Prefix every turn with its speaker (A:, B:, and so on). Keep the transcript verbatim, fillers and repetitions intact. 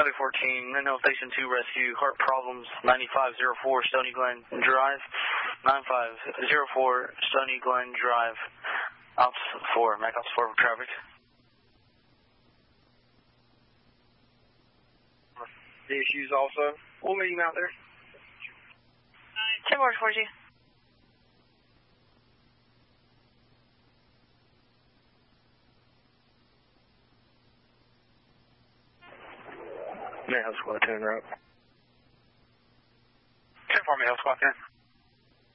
A: Medic fourteen, Menlo Station two Rescue, heart problems, ninety-five oh four Stony Glen Drive, ninety-five oh four Stony Glen Drive, Ops four, Mac Ops four for traffic.
B: The issues also. We'll meet him out there.
C: ten more for you.
B: Yeah, Squad ten route.
A: ten for me, Squad ten.